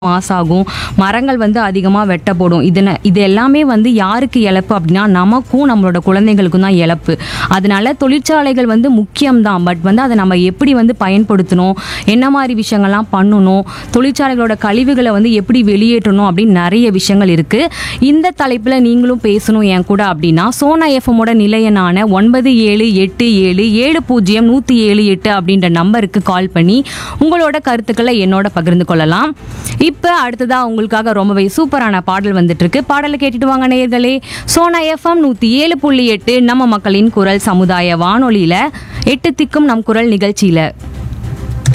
மாசாகும். மரங்கள் அதிகமாக வெட்டப்படும். இது எல்லாமே யாருக்கு இழப்பு அப்படின்னா நமக்கும் நம்மளோட குழந்தைகளுக்கும் தான் இழப்பு. அதனால தொழிற்சாலைகள் முக்கியம்தான். பட் அதை நம்ம எப்படி பயன்படுத்தணும், என்ன மாதிரி விஷயங்கள்லாம் பண்ணணும், தொழிற்சாலைகளோட கழிவுகளை எப்படி வெளியேற்றணும் அப்படின்னு நிறைய விஷயங்கள் இருக்கு. இந்த தலைப்பில் நீங்களும் பேசணும் என் கூட அப்படின்னா சோனா எஃப்எம்மோட நிலையனான 9787070178 அப்படின்ற நம்பருக்கு கால் பண்ணி உங்களோட கருத்துக்களை என்னோட பகிர்ந்து கொள்ளலாம். இப்போ அடுத்ததா உங்களுக்காக ரொம்பவே சூப்பரான பாடல் வந்துட்டு இருக்கு. பாடலை கேட்டுட்டு வாங்க நேயர்களே. சோனா எஃப்எம் 107.8 நம்ம மக்களின் குரல் சமுதாய வானொலியில 8 திக்கும் நம் குரல் நிகழ்ச்சியில